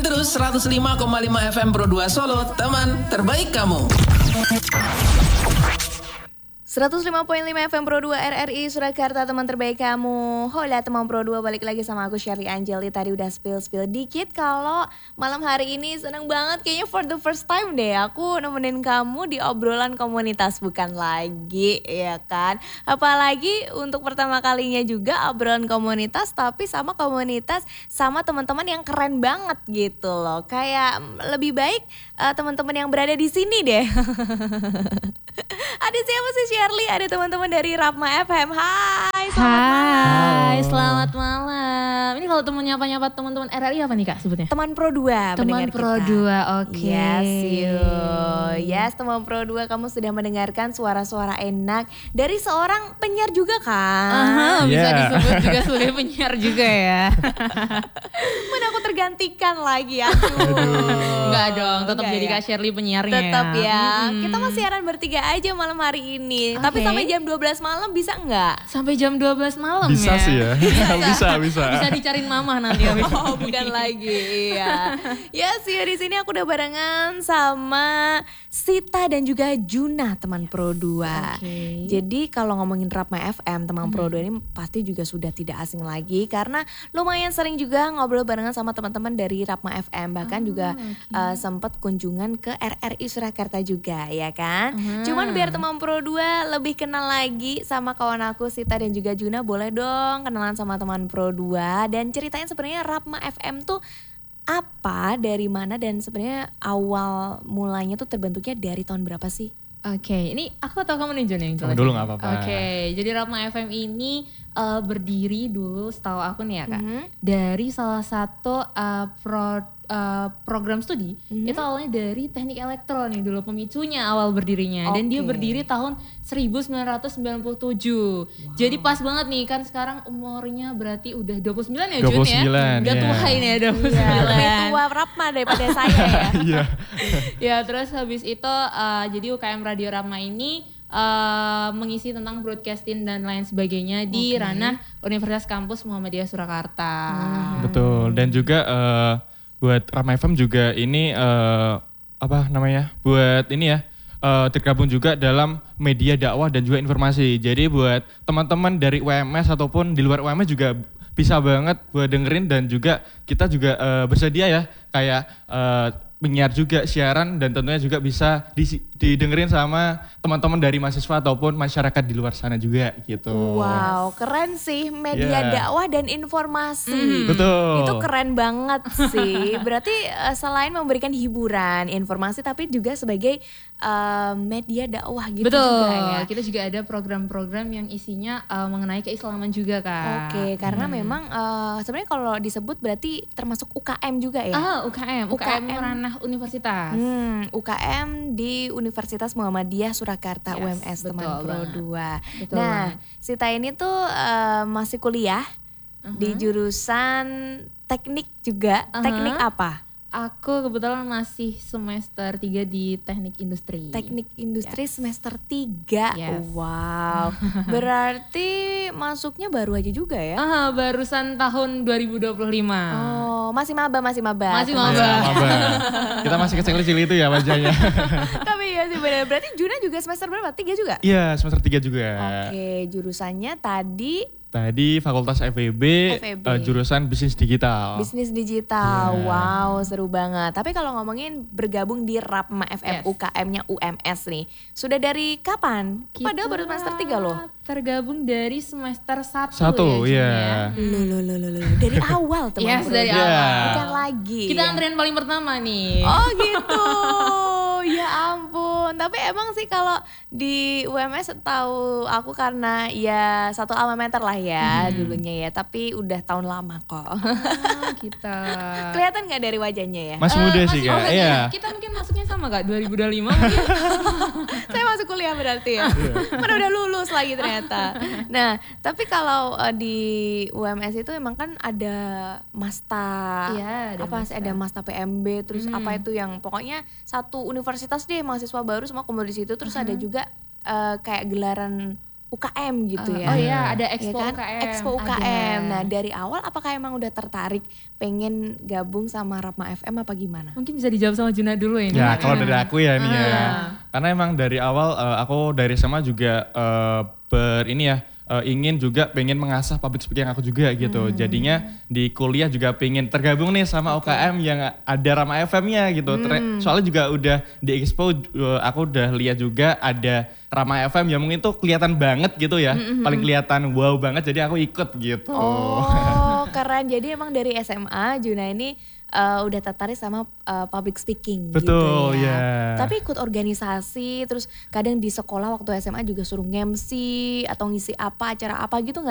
terus 105,5 FM Pro 2 Solo, teman terbaik kamu. 105.5 FM Pro 2 RRI Surakarta, teman terbaik kamu. Hola teman Pro 2, balik lagi sama aku Shirley Anjeli. Tadi udah spill dikit kalau malam hari ini seneng banget. Kayaknya for the first time deh aku nemenin kamu di obrolan komunitas. Bukan lagi, ya kan? Apalagi untuk pertama kalinya juga obrolan komunitas, tapi sama komunitas sama teman-teman yang keren banget gitu loh. Kayak lebih baik teman-teman yang berada di sini deh. Ada siapa sih Shirley? Ada teman-teman dari Rapma FM. Hai, selamat malam. Ini kalau temen nyapa-nyapa teman-teman RRI apa nih Kak sebutnya? Teman Pro 2. Teman Pro 2, oke. Yes, teman Pro 2, kamu sudah mendengarkan suara-suara enak dari seorang penyiar juga kan? Bisa disebut juga sebagai penyiar juga ya. Mana aku tergantikan lagi, aduh. Enggak dong, tetap jadi ya. Kak Shirley penyiarnya. Tetap ya. Kita mau siaran bertiga aja malam hari ini. Okay. Tapi sampai jam 12 malam bisa enggak? Sampai jam 12 malam bisa ya? Sih ya. bisa. Bisa dicariin mama nanti. Oh, bukan lagi. Iya. Ya sih, di sini aku udah barengan sama Sita dan juga Juna, teman Pro 2. Okay. Jadi kalau ngomongin Rapma FM, teman Pro 2 ini pasti juga sudah tidak asing lagi karena lumayan sering juga ngobrol barengan sama teman-teman dari Rapma FM. Bahkan juga sempat kunjungan ke RRI Surakarta juga, ya kan? Cuman biar teman Pro 2 lebih kenal lagi sama kawan aku Sita dan juga Juna, boleh dong kenalan sama teman Pro 2 dan ceritain sebenarnya Rapma FM tuh apa, dari mana, dan sebenarnya awal mulanya tuh terbentuknya dari tahun berapa sih? Oke, ini aku atau kamu nih John yang jelasin? Kamu dulu gak apa-apa. Oke, jadi Rapma FM ini berdiri dulu setahu aku nih ya Kak, dari salah satu program studi. Itu awalnya dari teknik elektro nih dulu pemicunya awal berdirinya. Dan dia berdiri tahun 1997. Jadi pas banget nih, kan sekarang umurnya berarti udah 29 ya Jun ya? Udah tua ini ya 29. Lebih tua Rapma daripada saya ya. Iya. Ya terus habis itu jadi UKM Radio Rapma ini mengisi tentang broadcasting dan lain sebagainya di ranah Universitas Kampus Muhammadiyah Surakarta. Betul, dan juga buat Rapma FM juga ini buat ini ya, tergabung juga dalam media dakwah dan juga informasi. Jadi buat teman-teman dari UMS ataupun di luar UMS juga bisa banget buat dengerin, dan juga kita juga bersedia ya kayak penyiar juga siaran, dan tentunya juga bisa didengerin sama teman-teman dari mahasiswa ataupun masyarakat di luar sana juga gitu. Wow, keren sih, media dakwah dan informasi. Betul. Itu keren banget sih. Berarti selain memberikan hiburan, informasi, tapi juga sebagai media dakwah gitu. Betul. Juga ya. Kita juga ada program-program yang isinya mengenai keislaman juga Kak. Oke, karena memang sebenarnya kalau disebut berarti termasuk UKM juga ya? UKM ranah universitas. UKM di Universitas Muhammadiyah Surakarta, UMS, teman Pro 2. Nah, Sita ini tuh masih kuliah di jurusan teknik juga. Teknik apa? Aku kebetulan masih semester 3 di teknik industri. Teknik industri semester 3. Yes. Wow. Berarti masuknya baru aja juga ya? Barusan tahun 2025. Oh, masih maba. Masih maba. Kita masih kecil-kecil itu ya wajahnya. Tapi ya sih benar. Berarti Juna juga semester berapa? 3 juga? Iya, semester 3 juga. Oke, jurusannya Tadi Fakultas FEB. Jurusan Bisnis Digital. Bisnis Digital, wow seru banget. Tapi kalau ngomongin bergabung di Rapma FM, UKM-nya UMS nih, sudah dari kapan? Padahal baru semester 3 loh. Tergabung dari semester 1 ya. Loh. Dari awal teman. Yes, dari awal. Bukan lagi. Kita antrian paling pertama nih. Oh gitu. Ya ampun. Tapi emang sih kalau di UMS tahu aku karena ya satu alma mater lah ya dulunya ya. Tapi udah tahun lama kok. Kita. Kelihatan nggak dari wajahnya ya? Masih muda sih Kak. Iya. Kita mungkin masuknya sama Kak, 2025 mungkin. Saya masuk kuliah berarti ya. Mana udah lulus lagi ternyata. Nah, tapi kalau di UMS itu emang kan ada Masta. Iya, ada Masta PMB, terus apa itu yang pokoknya satu universitas deh mahasiswa baru semua kumpul di situ, terus ada juga kayak gelaran UKM gitu ya. Oh iya, ada Ya Expo kan? UKM. Expo UKM. Ada. Nah dari awal apakah emang udah tertarik pengen gabung sama Rapma FM apa gimana? Mungkin bisa dijawab sama Juna dulu ya. Ya kalau dari aku ya nih ya, Ah. karena emang dari awal aku dari SMA juga ingin juga pengen mengasah public speaking aku juga gitu. Jadinya di kuliah juga pengen tergabung nih sama UKM yang ada Rama FM-nya gitu. Soalnya juga udah di Expo aku udah lihat juga ada Rama FM yang mungkin tuh kelihatan banget gitu ya. Paling kelihatan wow banget jadi aku ikut gitu. Oh keren, jadi emang dari SMA Juna ini udah tertarik sama public speaking Betul, gitu ya. ya. Tapi ikut organisasi, terus kadang di sekolah waktu SMA juga suruh nge-MC atau ngisi apa, acara apa gitu nggak